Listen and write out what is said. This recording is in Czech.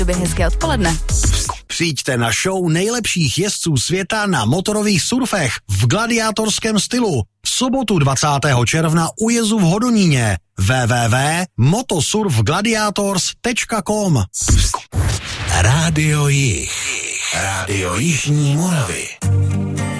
Tobě hezké odpoledne. Přijďte na show nejlepších jezdců světa na motorových surfech v gladiátorském stylu. V sobotu 20. června u jezu v Hodoníně. www.motosurfgladiators.com. Rádio Jih. Rádio Jižní Moravy.